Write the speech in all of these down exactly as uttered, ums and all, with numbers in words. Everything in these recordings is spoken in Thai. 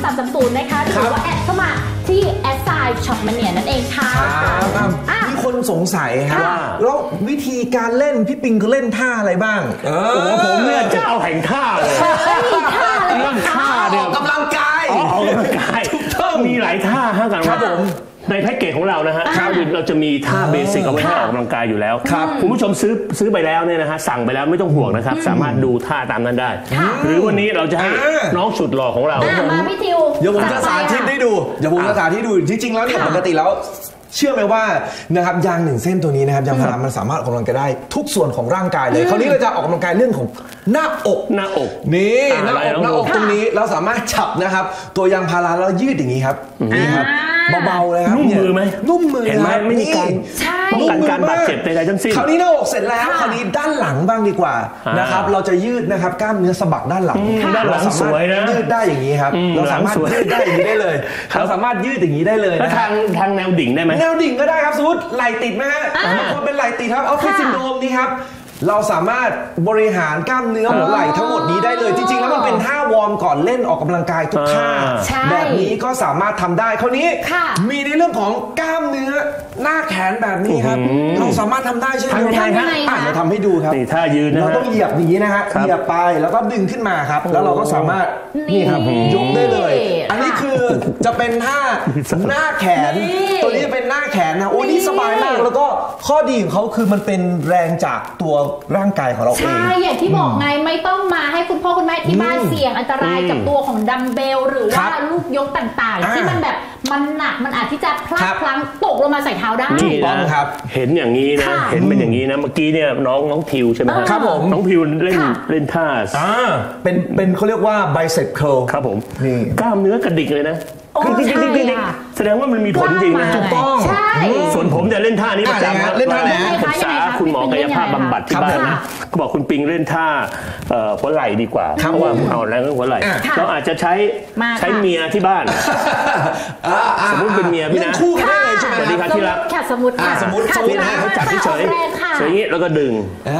สามสามศูนย์นะคะหรือว่าแอดเข้ามาที่แอดไซน์ช็อปมันเนี่ยนั่นเองค่ะมีคนสงสัยครับแล้ววิธีการเล่นพี่ปิงเขาเล่นท่าอะไรบ้างโอ้ผมเนี่ยจะเอาแห่งท่าเลยเรื่องท่าเนี่ยกำลังกายออกกำลังกายมีหลายท่าฮะกันครับผมในแพ็กเกจของเรานะฮะเราจะมีท่าเบสิกเอาไว้ให้ออกกำลังกายอยู่แล้วคุณผู้ชมซื้อซื้อไปแล้วเนี่ยนะฮะสั่งไปแล้วไม่ต้องห่วงนะครับสามารถดูท่าตามนั้นได้หรือวันนี้เราจะให้น้องสุดหล่อของเรามาพี่ทิวเดี๋ยวผมจะสาธิตให้ดูเดี๋ยวผมจะสาธิตให้ดูจริงๆแล้วเนี่ยปกติแล้วเชื่อไหมว่านะครับยางหนึ่งเส้นตัวนี้นะครับยางพารามันสามารถออกกำลังกายได้ทุกส่วนของร่างกายเลยคราวนี้เราจะออกกำลังกายเรื่องของหน้าอกหน้าอกนี่หน้าอกหน้าอกตรงนี้เราสามารถจับนะครับตัวยางพาราแล้วยืดอย่างนี้ครับนี่ครับเบาๆเลยครับนุ่มมือไหมนุ่มมือเห็นไหมไม่มีการป้องกันการบาดเจ็บใดๆทั้งสิ้นคราวนี้หน้าอกเสร็จแล้วคราวนี้ด้านหลังบ้างดีกว่านะครับเราจะยืดนะครับกล้ามเนื้อสะบักด้านหลังด้านหลังสวยนะยืดได้อย่างนี้ครับเราสามารถยืดได้อย่างนี้ได้เลยเราสามารถยืดอย่างนี้ได้เลยแล้วทางทางแนวดิ่งได้ไหมแนวดิ่งก็ได้ครับสมมติไหล่ติดไหมฮะบางคนเป็นไหล่ติดครับออฟฟิศซินโดรมนี่ครับเราสามารถบริหารกล้ามเนื้อหัวไหล่ทั้งหมดนี้ได้เลยจริงๆแล้วมันเป็นท่าวอร์มก่อนเล่นออกกำลังกายทุกท่าแบบนี้ก็สามารถทำได้คราวนี้มีในเรื่องของกล้ามเนื้อหน้าแขนแบบนี้ครับเราสามารถทำได้ใช่ไหมทำยังไงอ่ะเดี๋ยวทำให้ดูครับนี่ท่ายืนนะเราต้องเหยียบอย่างนี้นะฮะเหยียบไปแล้วก็ดึงขึ้นมาครับแล้วเราก็สามารถนี่ครับยกได้เลยอันนี้คือจะเป็นท่าหน้าแขนตัวนี้เป็นหน้าแขนนะโอ้นี่สบายมากแล้วก็ข้อดีของเขาคือมันเป็นแรงจากตัวร่างกายของเราเองใช่อย่างที่บอกไงไม่ต้องมาให้คุณพ่อคุณแม่ที่บ้านเสี่ยงอันตรายกับตัวของดัมเบลหรือว่าลูกยกต่างๆที่มันแบบมันหนักมันอาจที่จะพลาดพลั้งตกลงมาใส่เท้าได้นี่นะครับเห็นอย่างนี้นะเห็นเป็นอย่างนี้นะเมื่อกี้เนี่ยน้องน้องพิวใช่ไหมครับผมน้องพิวเล่นเล่นท่าเป็นเป็นเขาเรียกว่า bicep curl ครับผมนี่กล้ามเนื้อกระดิกเลยนะแสดงว่ามันมีผลจริงนะถูกต้องส่วนผมจะเล่นท่านี้ประจำเล่นท่าไหนปรึกษาคุณหมอกายภาพบำบัดที่บ้านนะก็บอกคุณปิงเล่นท่าหัวไหล่ดีกว่าเพราะว่าเอาแรงหัวไหล่เราอาจจะใช้ใช้เมียที่บ้านสมมติเป็นเมียพี่นะคู่กันได้เลยใช่ไหมสวัสดีครับที่รักสมมติสมมติสมมติให้เขาจับเฉยๆอย่างนี้แล้วก็ดึง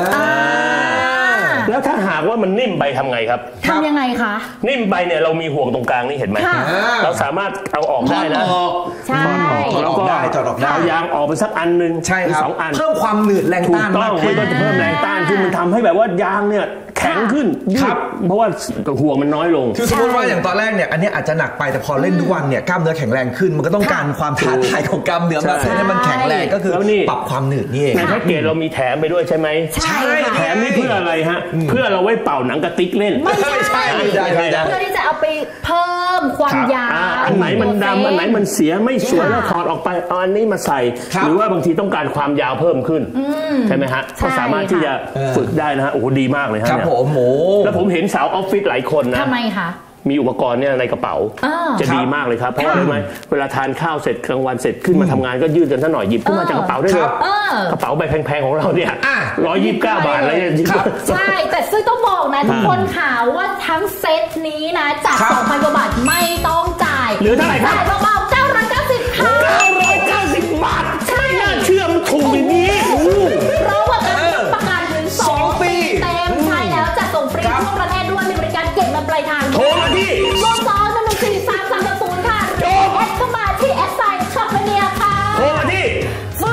แล้วถ้าหากว่ามันนิ่มไปทำไงครับทำยังไงคะนิ่มไปเนี่ยเรามีห่วงตรงกลางนี่เห็นไหมเราสามารถเอาออกได้นะใช่แล้วก็เอายางออกไปสักอันนึงใช่ครับสองอันเพิ่มความหนืดแรงต้านมากขึ้นก็จะเพิ่มแรงต้านคือมันทำให้แบบว่ายางเนี่ยแข็งขึ้นยืดเพราะว่าห่วงมันน้อยลงคือสมมติว่าอย่างตอนแรกเนี่ยอันนี้อาจจะหนักไปแต่พอเล่นทุกวันเนี่ยกล้ามเนื้อแข็งแรงขึ้นมันก็ต้องการความท้าทายของกล้ามเนื้อมาเพื่อให้มันแข็งแรงก็คือปรับความหนืดนี่เองในแพ็กเกจเรามีแถมไปด้วยใช่ไหมใช่แถมนี่เพื่ออะไรฮะเพื่อเราไว้เป่าหนังกระติกเล่นไม่ใช่เพื่อที่จะเอาไปเพิ่มความยาวอันไหนมันดำอันไหนมันเสียไม่สวยแล้วถอดออกไปเอาอันนี้มาใส่หรือว่าบางทีต้องการความยาวเพิ่มขึ้นใช่ไหมฮะก็สามารถที่จะฝึกได้นะฮะโอ้โหดีมากเลยฮะครับผมโอ้แล้วผมเห็นสาวออฟฟิศหลายคนนะทำไมคะมีอุปกรณ์เนี่ยในกระเป๋าจะดีมากเลยครับเพราะอะไรไหมเวลาทานข้าวเสร็จกลางวันเสร็จขึ้นมาทำงานก็ยืดกันซะหน่อยหยิบขึ้นมาจากกระเป๋าได้เลยกระเป๋าใบแพงๆของเราเนี่ยร้อยยี่สิบเก้าบาทเลยใช่แต่ซึ่งต้องบอกนะทุกคนข่าวว่าทั้งเซตนี้นะจาก สองพัน กว่าบาทไม่ต้องจ่ายหรือเท่าไหร่ครับจ่ายเบาๆเก้าร้อยเก้าสิบค่ะเก้าร้อยเก้าสิบบาทใช่น่าเชื่อมันถูกอย่างนี้